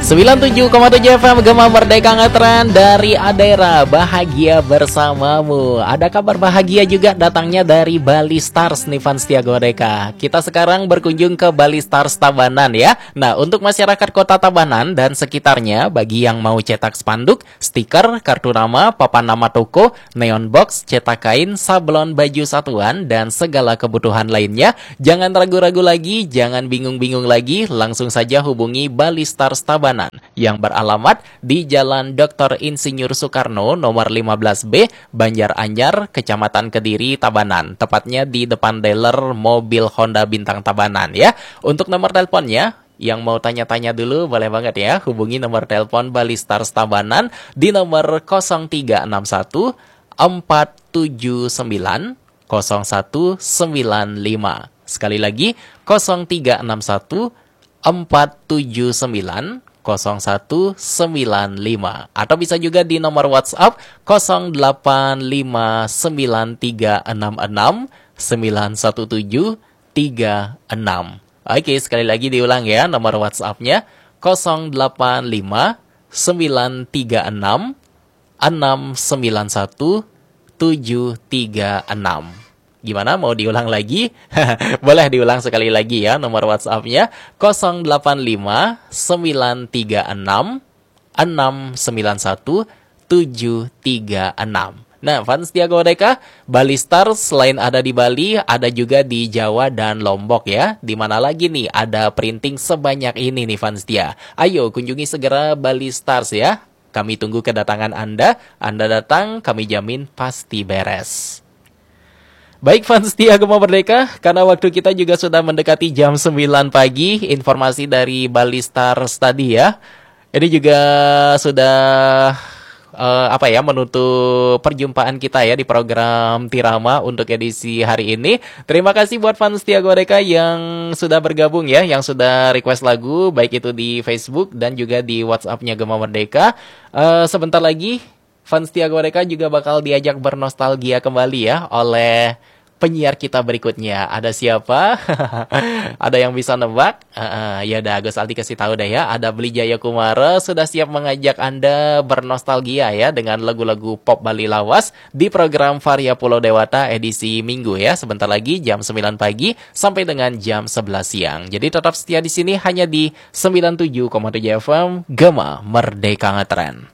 97,7 FM Gema Merdeka Ngetren dari Adera, bahagia bersamamu. Ada kabar bahagia juga datangnya dari Bali Stars nih fans Setia Godeka. Kita sekarang berkunjung ke Bali Stars Tabanan ya. Nah, untuk masyarakat kota Tabanan dan sekitarnya, bagi yang mau cetak spanduk, stiker, kartu nama, papan nama toko, neon box, cetak kain, sablon baju satuan, dan segala kebutuhan lainnya, jangan ragu-ragu lagi, jangan bingung-bingung lagi, langsung saja hubungi Bali Stars Tabanan yang beralamat di Jalan Dr. Insinyur Soekarno nomor 15B, Banjaranyar, Kecamatan Kediri, Tabanan. Tepatnya di depan dealer mobil Honda Bintang Tabanan ya. Untuk nomor teleponnya, yang mau tanya-tanya dulu boleh banget ya, hubungi nomor telepon Bali Stars Tabanan di nomor 0361 479 0195. Sekali lagi 0361 479 0195, atau bisa juga di nomor WhatsApp 085966917366. Oke, sekali lagi diulang ya, nomor WhatsApp-nya 085966691736. Gimana, mau diulang lagi? Boleh diulang sekali lagi ya, nomor WhatsApp-nya 085966691736. Nah, fans Setia Godeka, Bali Stars selain ada di Bali, ada juga di Jawa dan Lombok ya. Di mana lagi nih ada printing sebanyak ini nih fans Setia. Ayo kunjungi segera Bali Stars ya. Kami tunggu kedatangan Anda. Anda datang, kami jamin pasti beres. Baik fans Setia Gema Merdeka, karena waktu kita juga sudah mendekati jam 9 pagi, informasi dari Bali Stars tadi ya. Ini juga sudah menutup perjumpaan kita ya di program Tirama untuk edisi hari ini. Terima kasih buat fans Setia Godeka yang sudah bergabung ya, yang sudah request lagu, baik itu di Facebook dan juga di WhatsApp-nya Gema Merdeka. Sebentar lagi fans Setia Godeka juga bakal diajak bernostalgia kembali ya oleh penyiar kita berikutnya. Ada siapa? Ada yang bisa nebak? Ya udah, Gus Aldi kasih tahu deh ya. Ada Beli Jaya Kumara sudah siap mengajak Anda bernostalgia ya dengan lagu-lagu pop Bali lawas di program Varia Pulau Dewata edisi Minggu ya. Sebentar lagi jam 9 pagi sampai dengan jam 11 siang. Jadi tetap setia di sini hanya di 97,7 FM Gema Merdeka Ngetren.